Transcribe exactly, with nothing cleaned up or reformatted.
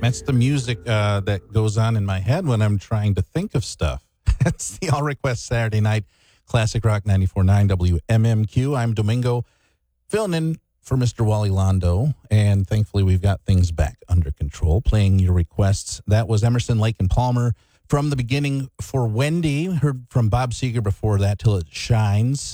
That's the music uh, that goes on in my head when I'm trying to think of stuff. It's the All Request Saturday Night Classic Rock ninety-four point nine W M M Q. I'm Domingo, filling in for Mister Wally Londo, and thankfully we've got things back under control, playing your requests. That was Emerson, Lake and Palmer, From the Beginning for Wendy. Heard from Bob Seger before that, Till It Shines.